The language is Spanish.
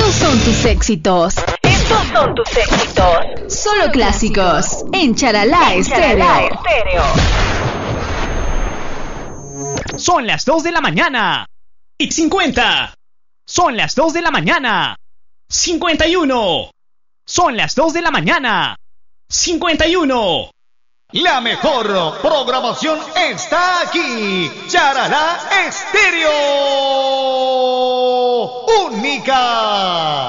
Estos son tus éxitos. Estos son tus éxitos. Solo clásicos en Charalá Estéreo. Son las 2 de la mañana y 50. Son las 2 de la mañana 51. Son las 2 de la mañana 51. La mejor programación está aquí. Charalá Estéreo. Única.